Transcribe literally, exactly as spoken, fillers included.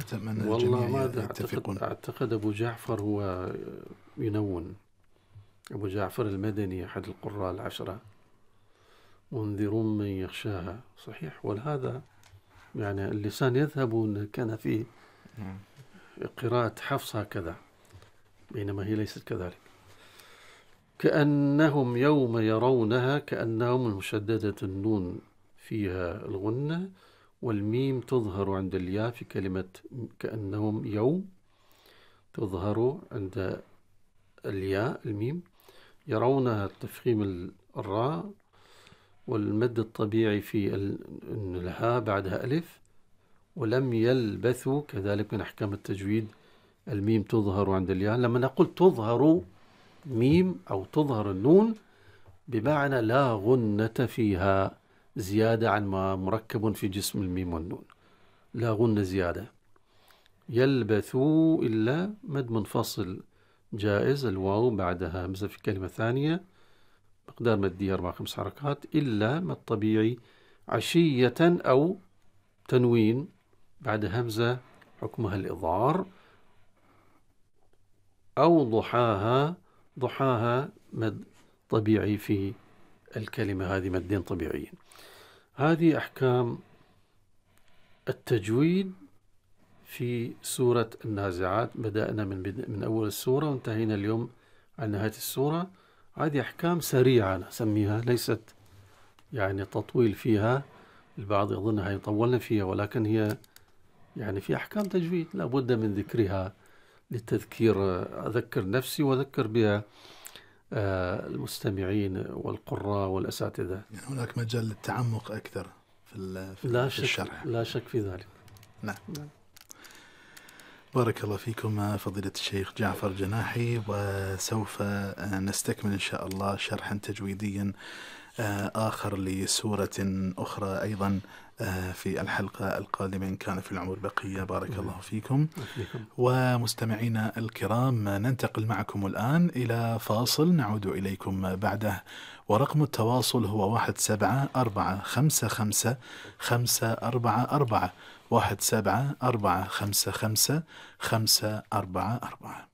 أتمنى والله الجميع ما يتفقون. أعتقد, أعتقد أبو جعفر هو ينون. أبو جعفر المدني أحد القراء العشرة، منذرون من يخشاها، صحيح. ولهذا يعني اللسان يذهب أن كان فيه قراءة حفص هكذا، بينما هي ليست كذلك. كأنهم يوم يرونها، كأنهم المشددة النون فيها الغنة، والميم تظهر عند الياء في كلمة كأنهم يوم، تظهر عند الياء الميم. يرونها التفخيم الراء، والمد الطبيعي في الهاء بعدها ألف. ولم يلبثوا كذلك من أحكام التجويد، الميم تظهر عند الياء. لما نقول تظهر ميم أو تظهر النون بمعنى لا غنة فيها زيادة عن ما مركب في جسم الميم والنون، لا غنة زيادة. يلبثوا إلا مد منفصل جائز، الواو بعدها همزة في كلمة ثانية، مقدار مدية أربع خمس حركات. إلا مد طبيعي عشية أو تنوين بعد همزة حكمها الإظهار، أو ضحاها. ضحاها مد طبيعي في الكلمة هذه، مدين طبيعيين. هذه أحكام التجويد في سورة النازعات. بدأنا من, بدأ من أول السورة وانتهينا اليوم عن نهاية السورة. هذه أحكام سريعة نسميها، ليست يعني تطويل فيها، البعض يظنها يطولنا فيها، ولكن هي يعني في أحكام تجويد لابد من ذكرها للتذكير. أذكر نفسي وأذكر بها المستمعين والقراء والأساتذة. يعني هناك مجال للتعمق أكثر في, في, لا في شك الشرح. لا شك في ذلك. نعم. نعم. بارك الله فيكم فضيلة الشيخ جعفر جناحي، وسوف نستكمل إن شاء الله شرحا تجويديا آخر لسورة أخرى أيضا في الحلقة القادمة إن كان في العمر بقية. بارك الله فيكم. ومستمعينا الكرام، ننتقل معكم الآن إلى فاصل نعود إليكم بعده، ورقم التواصل هو واحد سبعة أربعة خمسة خمسة خمسة أربعة أربعة، واحد سبعة أربعة خمسة خمسة خمسة أربعة أربعة.